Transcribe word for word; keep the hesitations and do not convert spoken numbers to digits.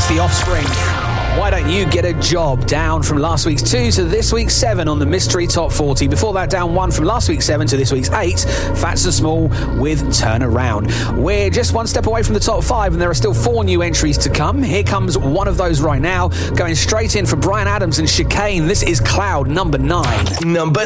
The Offspring. Why don't you get a job? Down from last week's two to this week's seven on the Mystery Top forty. Before that, down one from last week's seven to this week's eight. Fats and Small with Turn Around. We're just one step away from the top five, and there are still four new entries to come. Here comes one of those right now, going straight in for Bryan Adams and Chicane. This is Cloud, number nine. Number